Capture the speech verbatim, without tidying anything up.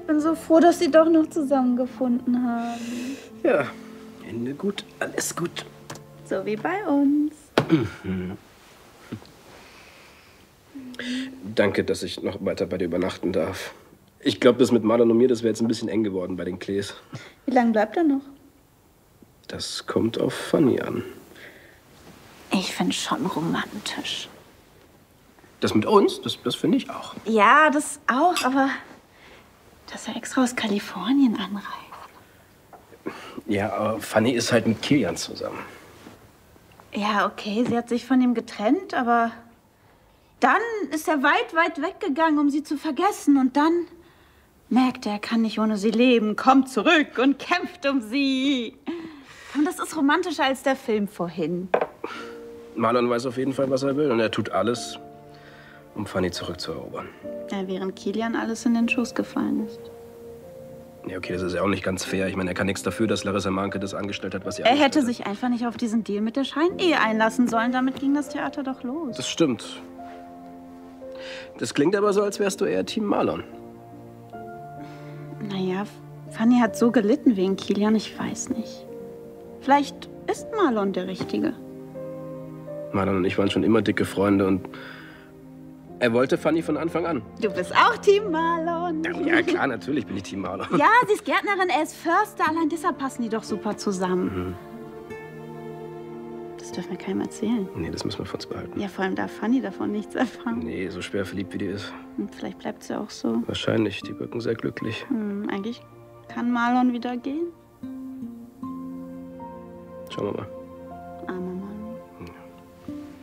bin so froh, dass Sie doch noch zusammengefunden haben. Ja, Ende gut, alles gut. So wie bei uns. Mhm. Danke, dass ich noch weiter bei dir übernachten darf. Ich glaube, das mit Marlon und mir, das wäre jetzt ein bisschen eng geworden bei den Klees. Wie lange bleibt er noch? Das kommt auf Fanny an. Ich finde schon romantisch. Das mit uns, das, das finde ich auch. Ja, das auch, aber dass er extra aus Kalifornien anreist. Ja, aber Fanny ist halt mit Kilian zusammen. Ja, okay, sie hat sich von ihm getrennt, aber dann ist er weit, weit weggegangen, um sie zu vergessen. Und dann merkt er, er kann nicht ohne sie leben, kommt zurück und kämpft um sie. Und das ist romantischer als der Film vorhin. Marlon weiß auf jeden Fall, was er will. Und er tut alles, um Fanny zurückzuerobern. Ja, während Kilian alles in den Schoß gefallen ist. Ja, okay, das ist ja auch nicht ganz fair. Ich meine, er kann nichts dafür, dass Larissa Manke das angestellt hat, was sie Er angestellt hätte hat. sich einfach nicht auf diesen Deal mit der Scheinehe einlassen sollen. Damit ging das Theater doch los. Das stimmt. Das klingt aber so, als wärst du eher Team Marlon. Naja, Fanny hat so gelitten wegen Kilian, ich weiß nicht. Vielleicht ist Marlon der Richtige. Marlon und ich waren schon immer dicke Freunde und er wollte Fanny von Anfang an. Du bist auch Team Marlon. Ja, klar, natürlich bin ich Team Marlon. Ja, sie ist Gärtnerin, er ist Förster. Allein deshalb passen die doch super zusammen. Mhm. Das dürfen wir keinem erzählen. Nee, das müssen wir von uns behalten. Ja, vor allem darf Fanny davon nichts erfahren. Nee, so schwer verliebt wie die ist. Und vielleicht bleibt sie auch so. Wahrscheinlich, die wirken sehr glücklich. Hm, eigentlich kann Marlon wieder gehen. Schauen wir mal. Armer